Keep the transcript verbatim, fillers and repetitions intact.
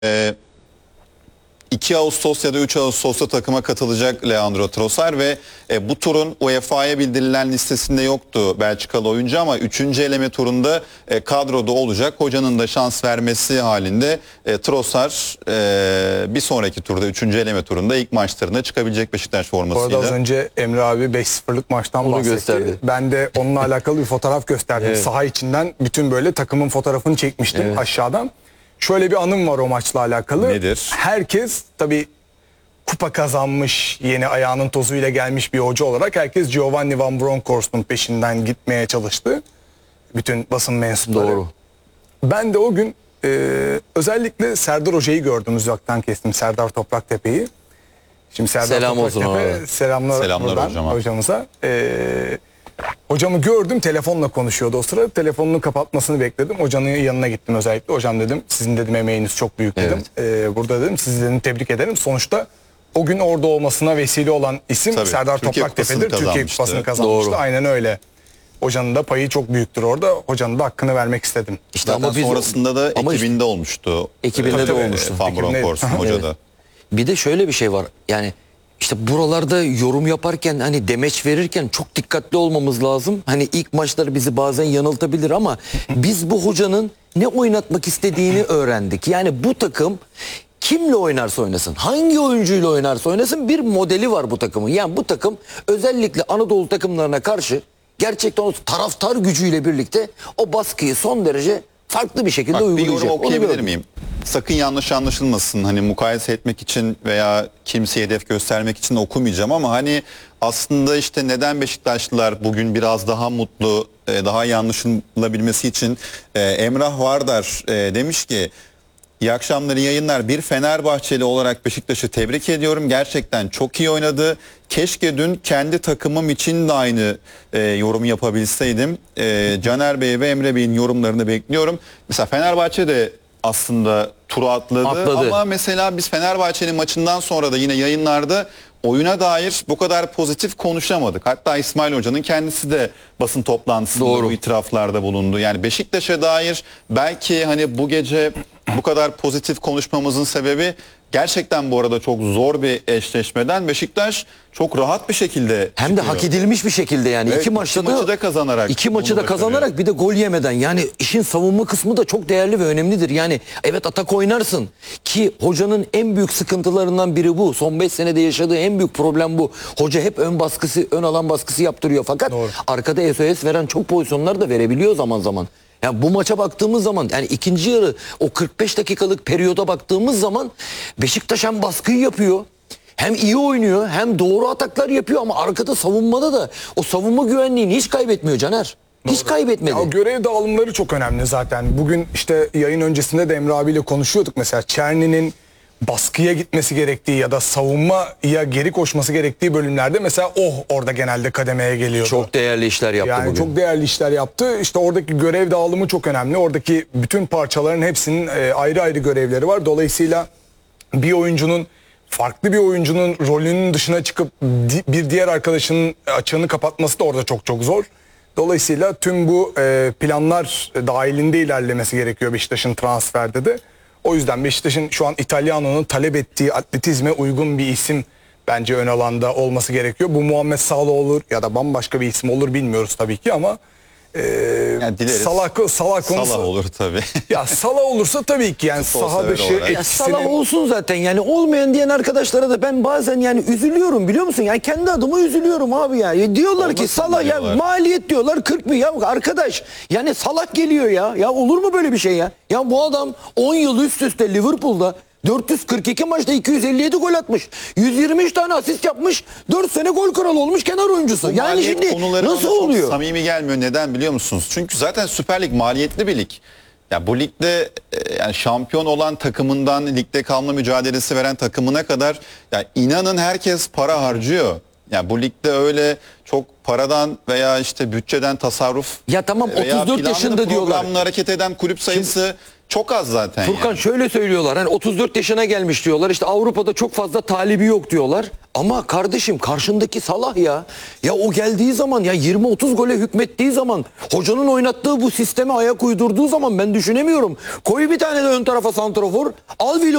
Ee, iki Ağustos ya da üç Ağustos'ta takıma katılacak Leandro Trossard ve e, bu turun U E F A'ya bildirilen listesinde yoktu Belçikalı oyuncu ama üçüncü eleme turunda e, kadroda olacak. Hocanın da şans vermesi halinde e, Trossard e, bir sonraki turda üçüncü eleme turunda ilk maçlarına çıkabilecek Beşiktaş formasıyla. Bu arada az önce Emre abi beş sıfırlık maçtan Onu bahsetti. gösterdi. Ben de onunla alakalı bir fotoğraf gösterdim. Evet. Saha içinden bütün böyle takımın fotoğrafını çekmiştim Evet. aşağıdan. Şöyle bir anım var o maçla alakalı. Nedir? Herkes tabii kupa kazanmış, yeni ayağının tozuyla gelmiş bir hoca olarak herkes Giovanni Van Bronckhorst'un peşinden gitmeye çalıştı. Bütün basın mensupları. Doğru. Ben de o gün e, özellikle Serdar Hoca'yı gördüm, uzaktan kestim, Serdar Topraktepe'yi. Şimdi Serdar Selam olsun Topraktepe, ona. selamlar, Selamlar buradan hocama. hocamıza. E, hocamı gördüm, telefonla konuşuyordu o sırada. Telefonunu kapatmasını bekledim. Hocanın yanına gittim özellikle. Hocam dedim, sizin dedim emeğiniz çok büyük dedim. E, burada dedim, sizi dedim tebrik ederim. Sonuçta o gün orada olmasına vesile olan isim Tabii, Serdar Türkiye Topraktepe'dir. Kupası'nı Türkiye kazanmıştı. Kupası'nı kazanmıştı. Doğru. Aynen öyle. Hocanın da payı çok büyüktür orada. Hocanın da hakkını vermek istedim. İşte Zaten ama biz sonrasında da ama ekibinde işte- olmuştu. Ekibinde Ee, de olmuştu. Van Ekibinde- Bronckhorst Aha. hoca Evet. da. Bir de şöyle bir şey var. Yani işte buralarda yorum yaparken hani demeç verirken çok dikkatli olmamız lazım. Hani ilk maçları bizi bazen yanıltabilir ama biz bu hocanın ne oynatmak istediğini öğrendik. Yani bu takım kimle oynarsa oynasın, hangi oyuncuyla oynarsa oynasın bir modeli var bu takımın. Yani bu takım özellikle Anadolu takımlarına karşı gerçekten o taraftar gücüyle birlikte o baskıyı son derece farklı bir şekilde Bak, bir uygulayacak. yorum Onu okuyabilir gördüm. miyim? Sakın yanlış anlaşılmasın. Hani mukayese etmek için veya kimseye hedef göstermek için okumayacağım ama hani aslında işte neden Beşiktaşlılar bugün biraz daha mutlu, e, daha iyi anlaşılabilmesi için e, Emrah Vardar e, demiş ki İyi akşamlar, iyi yayınlar. Bir Fenerbahçeli olarak Beşiktaş'ı tebrik ediyorum. Gerçekten çok iyi oynadı. Keşke dün kendi takımım için de aynı e, yorum yapabilseydim. E, Caner Bey ve Emre Bey'in yorumlarını bekliyorum. Mesela Fenerbahçe de aslında turu atladı. Atladı. Ama mesela biz Fenerbahçe'nin maçından sonra da yine yayınlarda oyuna dair bu kadar pozitif konuşamadık. Hatta İsmail Hoca'nın kendisi de basın toplantısında Doğru. bu itiraflarda bulundu. Yani Beşiktaş'a dair belki hani bu gece bu kadar pozitif konuşmamızın sebebi gerçekten bu arada çok zor bir eşleşmeden Beşiktaş çok rahat bir şekilde Hem de çıkıyor. hak edilmiş bir şekilde yani. Evet, iki maçta iki maçı da kazanarak iki maçı bunu da kazanarak bir de gol yemeden. Yani işin savunma kısmı da çok değerli ve önemlidir. Yani evet atak oynarsın ki hocanın en büyük sıkıntılarından biri bu. Son beş senede yaşadığı en büyük problem bu. Hoca hep ön baskısı, ön alan baskısı yaptırıyor fakat Doğru. arkada S O S veren çok pozisyonlar da verebiliyor zaman zaman. Yani bu maça baktığımız zaman yani ikinci yarı o kırk beş dakikalık periyoda baktığımız zaman Beşiktaş hem baskıyı yapıyor. Hem iyi oynuyor hem doğru ataklar yapıyor ama arkada savunmada da o savunma güvenliğini hiç kaybetmiyor Caner. Hiç kaybetmedi. Ya, görev dağılımları çok önemli zaten. Bugün işte yayın öncesinde de Emre abiyle konuşuyorduk mesela. Çerni'nin baskıya gitmesi gerektiği ya da savunmaya geri koşması gerektiği bölümlerde mesela oh orada genelde kademeye geliyordu. Çok değerli işler yaptı yani bugün. çok değerli işler yaptı. İşte oradaki görev dağılımı çok önemli. Oradaki bütün parçaların hepsinin e, ayrı ayrı görevleri var. Dolayısıyla bir oyuncunun farklı bir oyuncunun rolünün dışına çıkıp di- bir diğer arkadaşının açığını kapatması da orada çok çok zor. Dolayısıyla tüm bu e, planlar dahilinde ilerlemesi gerekiyor Beşiktaş'ın transferde de. O yüzden Beşiktaş'ın şu an İtalyano'nun talep ettiği atletizme uygun bir isim bence ön alanda olması gerekiyor. Bu Muhammed Salah olur ya da bambaşka bir isim olur bilmiyoruz tabii ki ama e, Yani dileriz. Salah, Salah konusu. Salah olur tabii. Ya Salah olursa tabii ki yani Futbol saha sever dışı olarak. Ya etkisinin... Salah olsun zaten yani olmayan diyen arkadaşlara da ben bazen yani üzülüyorum biliyor musun? Yani kendi adıma üzülüyorum abi ya. Ya diyorlar ki Olmasın Salah ya diyorlar. maliyet diyorlar kırk bin ya arkadaş. Yani Salah geliyor ya. Ya olur mu böyle bir şey ya? Ya bu adam on yıl üst üste Liverpool'da dört yüz kırk iki maçta iki yüz elli yedi gol atmış. yüz yirmi üç tane asist yapmış. dört sene gol kralı olmuş kenar oyuncusu. Bu Yani maliyet şimdi konuları nasıl bana çok oluyor? samimi gelmiyor. Neden biliyor musunuz? Çünkü zaten Süper Lig maliyetli bir lig. Ya bu ligde e, yani şampiyon olan takımından ligde kalma mücadelesi veren takımına kadar ya inanın herkes para harcıyor. Ya bu ligde öyle çok paradan veya işte bütçeden tasarruf Ya tamam veya otuz dört planlı yaşında diyorlar. programla hareket eden kulüp sayısı çok az zaten. Furkan yani. şöyle söylüyorlar, hani otuz dört yaşına gelmiş diyorlar, işte Avrupa'da çok fazla talibi yok diyorlar. Ama kardeşim karşındaki Salah ya. Ya o geldiği zaman, ya yirmi otuz gole hükmettiği zaman, hocanın oynattığı bu sisteme ayak uydurduğu zaman ben düşünemiyorum. Koy bir tane de ön tarafa santrafor, al